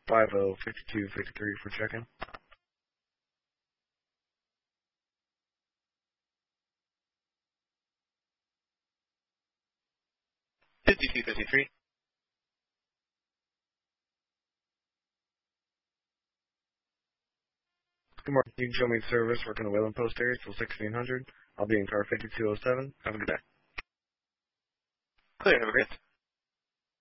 505253 for check-in. 5253. Good morning. You can show me the service working the Wayland Post area till 1600. I'll be in car 5207. Have a good day. Clear. Have a great day.